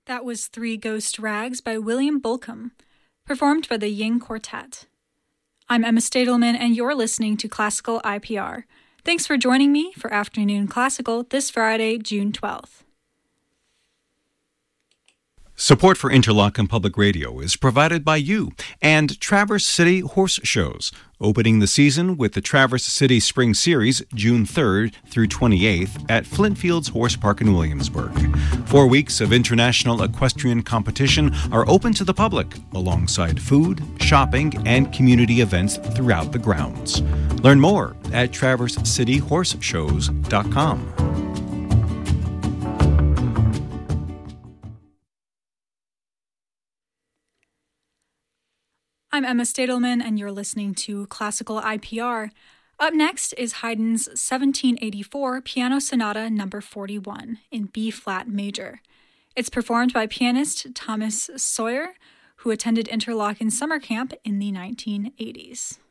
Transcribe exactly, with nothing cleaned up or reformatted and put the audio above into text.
That was Three Ghost Rags by William Bolcom, performed by the Ying Quartet. I'm Emma Stadelman, and you're listening to Classical I P R. Thanks for joining me for Afternoon Classical this Friday, June twelfth. Support for Interlochen Public Radio is provided by you and Traverse City Horse Shows, opening the season with the Traverse City Spring Series June third through twenty-eighth at Flintfields Horse Park in Williamsburg. Four weeks of international equestrian competition are open to the public, alongside food, shopping, and community events throughout the grounds. Learn more at traverse city horse shows dot com. I'm Emma Stadelman, and you're listening to Classical I P R. Up next is Haydn's seventeen eighty-four Piano Sonata number forty-one in B-flat major. It's performed by pianist Thomas Sawyer, who attended Interlochen summer camp in the nineteen eighties.